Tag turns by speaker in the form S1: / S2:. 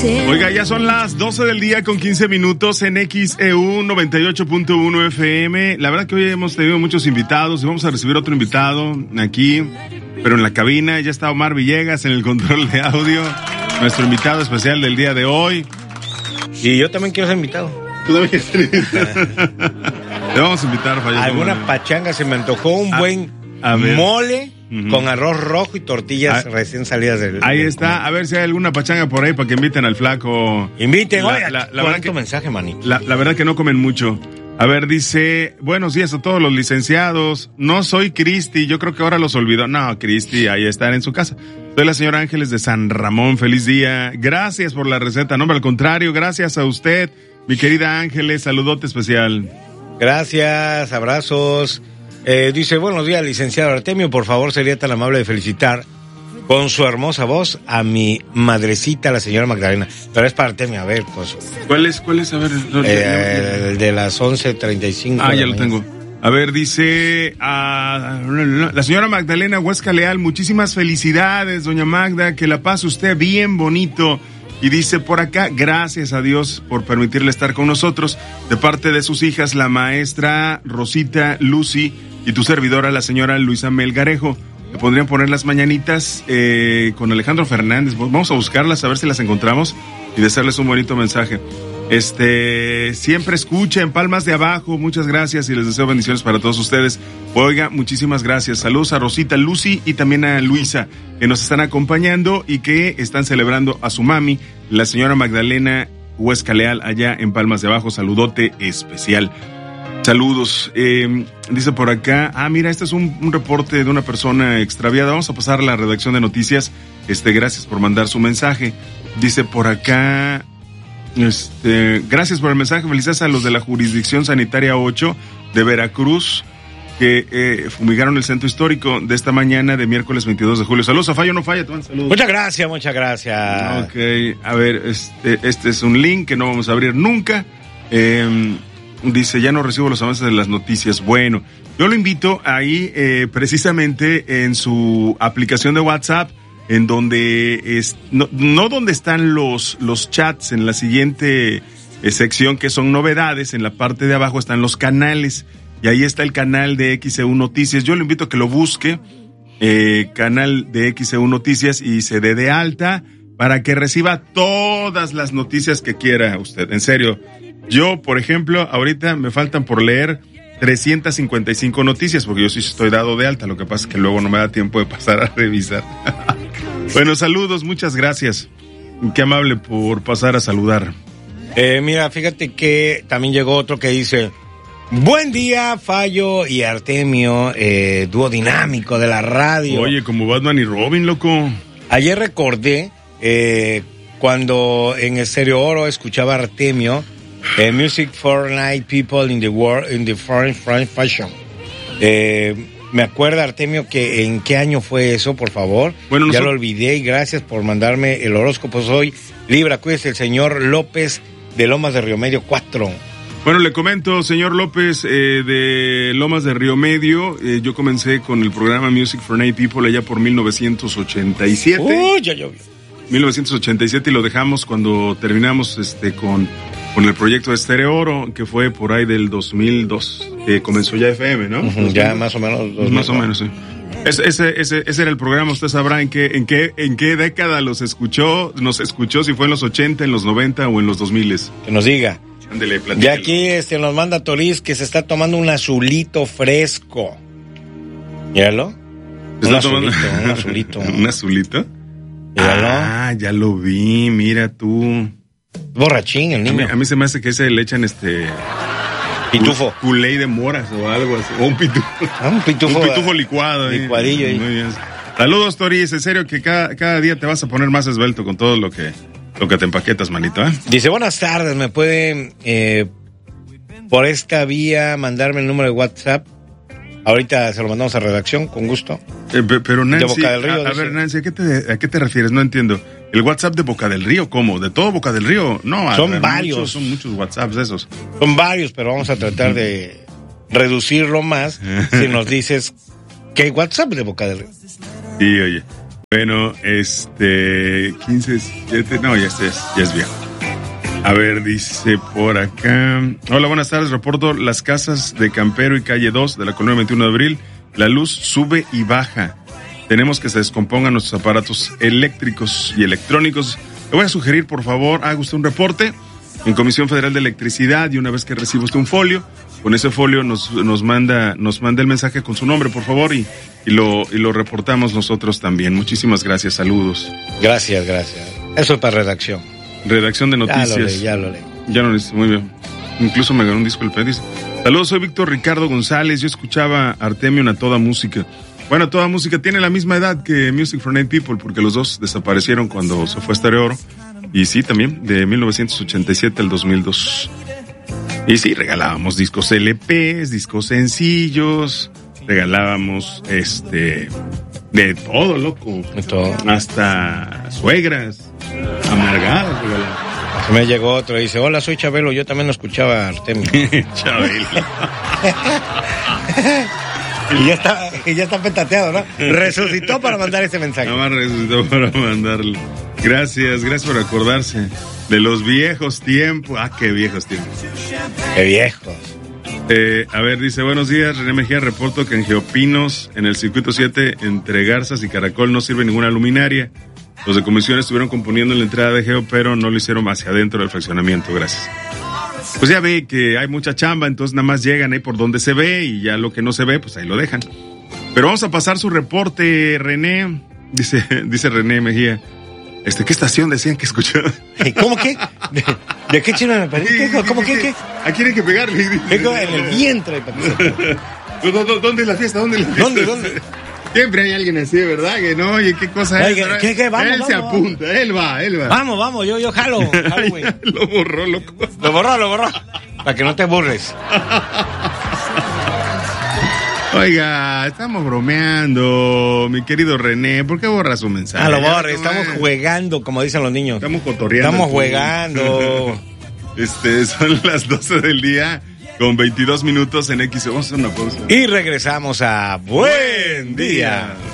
S1: Oiga, ya son las 12 del día con 15 minutos en XEU 98.1 FM. La verdad que hoy hemos tenido muchos invitados y vamos a recibir otro invitado aquí, pero en la cabina ya está Omar Villegas en el control de audio, nuestro invitado especial del día de hoy.
S2: Y yo también quiero ser invitado.
S1: ¿Tú también quieres ser invitado? Le vamos a invitar, Falloso.
S2: Alguna pachanga, se me antojó un buen mole con arroz rojo y tortillas recién salidas del...
S1: Ahí está, a ver si hay alguna pachanga por ahí para que inviten al flaco.
S2: Inviten,
S1: la verdad que,
S2: mensaje, manito.
S1: La verdad que no comen mucho. A ver, dice, buenos días a todos los licenciados. No soy Cristi, yo creo que ahora los olvidó. No, Cristi, ahí están en su casa. Soy la señora Ángeles de San Ramón, feliz día. Gracias por la receta, no, al contrario, gracias a usted, mi querida Ángeles, saludote especial.
S2: Gracias, abrazos. Dice, buenos días, licenciado Artemio, por favor, sería tan amable de felicitar con su hermosa voz a mi madrecita, la señora Magdalena. Pero es para Artemio, a ver, pues.
S1: ¿Cuál es? A ver.
S2: El de las 11:35.
S1: Ah, ya lo tengo. A ver, dice la señora Magdalena Huesca Leal, muchísimas felicidades, doña Magda, que la pase usted bien bonito. Y dice por acá, gracias a Dios por permitirle estar con nosotros, de parte de sus hijas, la maestra Rosita, Lucy, y tu servidora, la señora Luisa Melgarejo. Le podrían poner las mañanitas con Alejandro Fernández. Vamos a buscarlas, a ver si las encontramos y desearles un bonito mensaje. Siempre escucha en Palmas de Abajo, muchas gracias y les deseo bendiciones para todos ustedes. Oiga, muchísimas gracias. Saludos a Rosita, Lucy y también a Luisa, que nos están acompañando y que están celebrando a su mami, la señora Magdalena Huesca Leal, allá en Palmas de Abajo. Saludote especial. Saludos. Dice por acá, mira, este es un reporte de una persona extraviada. Vamos a pasar a la redacción de noticias. Gracias por mandar su mensaje. Dice por acá, gracias por el mensaje. Felicidades a los de la Jurisdicción Sanitaria 8 de Veracruz que fumigaron el centro histórico de esta mañana de miércoles 22 de julio. Saludos a Fallo No Falla, saludos.
S2: Muchas gracias.
S1: Ok, a ver, este es un link que no vamos a abrir nunca. Dice, ya no recibo los avances de las noticias. Bueno, yo lo invito ahí precisamente en su aplicación de WhatsApp, en donde no donde están los chats, en la siguiente sección que son novedades, en la parte de abajo están los canales, y ahí está el canal de XEU Noticias. Yo lo invito a que lo busque, canal de XEU Noticias, y se dé de alta para que reciba todas las noticias que quiera usted. En serio, yo, por ejemplo, ahorita me faltan por leer 355 noticias, porque yo sí estoy dado de alta, lo que pasa es que luego no me da tiempo de pasar a revisar. Bueno, saludos, muchas gracias. Qué amable por pasar a saludar.
S2: Mira, fíjate que también llegó otro que dice, buen día, Fallo y Artemio, dúo dinámico de la radio.
S1: Oye, como Batman y Robin, loco.
S2: Ayer recordé cuando en Estéreo Oro escuchaba a Artemio, Music for Night People in the World, in the Foreign Fashion. Me acuerda, Artemio, que en qué año fue eso, por favor. Bueno, ya lo olvidé, y gracias por mandarme el horóscopo. Soy Libra, cuídese, el señor López de Lomas de Río Medio 4.
S1: Bueno, le comento, señor López de Lomas de Río Medio, yo comencé con el programa Music for Night People allá por 1987.
S2: Ya llovió.
S1: 1987, y lo dejamos cuando terminamos con el proyecto de Estéreo Oro, que fue por ahí del 2002, que comenzó ya FM, ¿no?
S2: Ya más o menos.
S1: Más o menos, sí. Ese era el programa. Usted sabrá en qué década nos escuchó, si fue en los 80, en los 90 o en los 2000.
S2: Que nos diga.
S1: Ándele, platícalo.
S2: Ya aquí nos manda Toriz que se está tomando un azulito fresco. ¿Míralo? Un azulito.
S1: ¿Un azulito?
S2: Míralo.
S1: Ya lo vi, mira tú.
S2: Borrachín el niño.
S1: A mí se me hace que ese le echan
S2: pitufo.
S1: Kool-Aid de moras o algo así. O un pitufo.
S2: Un pitufo
S1: licuado.
S2: Licuadillo.
S1: Muy bien. Saludos, Toris. En serio que cada día te vas a poner más esbelto con todo lo que te empaquetas, manito, ¿eh?
S2: Dice, buenas tardes, ¿me pueden por esta vía mandarme el número de WhatsApp? Ahorita se lo mandamos a redacción, con gusto.
S1: Pero Nancy,
S2: de Boca del Río,
S1: a ver, Nancy, ¿a qué te refieres? No entiendo. ¿El WhatsApp de Boca del Río? ¿Cómo? ¿De todo Boca del Río? No,
S2: son varios.
S1: Son muchos WhatsApps de esos.
S2: Son varios, pero vamos a tratar de reducirlo más si nos dices que hay WhatsApp de Boca del Río.
S1: Sí, oye. Bueno, 15, 7, no, ya es viejo. A ver, dice por acá. Hola, buenas tardes, reporto las casas de Campero y calle 2 de la colonia 21 de abril. La luz sube y baja. Tenemos que se descompongan nuestros aparatos eléctricos y electrónicos. Le voy a sugerir, por favor, haga usted un reporte en Comisión Federal de Electricidad y una vez que reciba usted un folio, con ese folio nos manda el mensaje con su nombre, por favor, y lo reportamos nosotros también. Muchísimas gracias, saludos.
S2: Gracias. Eso es para redacción.
S1: Redacción de noticias.
S2: Ya lo leí.
S1: Ya lo leí, muy bien. Incluso me ganó un disco el Pedis. Saludos, soy Víctor Ricardo González. Yo escuchaba a Artemio en A Toda Música. Bueno, Toda Música tiene la misma edad que Music for Night People, porque los dos desaparecieron cuando se fue Stereo Oro. Y sí, también, de 1987 al 2002. Y sí, regalábamos discos LPs, discos sencillos, regalábamos, de todo, loco.
S2: De todo.
S1: Hasta suegras, amargadas regalábamos.
S2: Me llegó otro y dice, hola, soy Chabelo, yo también lo escuchaba a Artemio.
S1: Chabelo.
S2: Y ya está petateado, ¿no? Resucitó para mandar ese mensaje.
S1: Nada más resucitó para mandarlo. Gracias por acordarse de los viejos tiempos. Qué viejos tiempos.
S2: Qué viejos.
S1: A ver, dice, buenos días, René Mejía, reporto que en Geopinos, en el circuito 7, entre Garzas y Caracol, no sirve ninguna luminaria. Los de comisión estuvieron componiendo en la entrada de Geo, pero no lo hicieron hacia adentro del fraccionamiento, gracias. Pues ya ve que hay mucha chamba, entonces nada más llegan ahí por donde se ve y ya lo que no se ve, pues ahí lo dejan. Pero vamos a pasar su reporte, René. Dice René Mejía. ¿Qué estación decían que escuchaba?
S2: ¿Cómo qué? ¿De qué chino me parece? ¿Cómo qué?
S1: ¿A quién hay que pegarle?
S2: En el vientre.
S1: ¿Dónde es la fiesta? ¿Dónde? Siempre hay alguien así, ¿verdad? Que no, oye, ¿qué cosa es?
S2: ¿Qué? Vamos,
S1: él se apunta, él va.
S2: Vamos, yo jalo, güey.
S1: Lo borró, loco.
S2: Lo borró. Para que no te burles.
S1: Oiga, estamos bromeando, mi querido René. ¿Por qué borra su mensaje?
S2: Lo borre, estamos jugando, como dicen los niños.
S1: Estamos cotorreando.
S2: Estamos jugando.
S1: Son las 12 del día con 22 minutos en X. Vamos a hacer una pausa.
S2: Y regresamos a Buen Día.